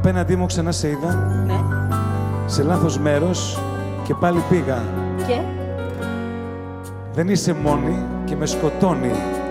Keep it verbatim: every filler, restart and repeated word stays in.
Απέναντί μου ξανά σε είδα. Ναι. Σε λάθος μέρος και πάλι πήγα. Και. Δεν είσαι μόνη και με σκοτώνει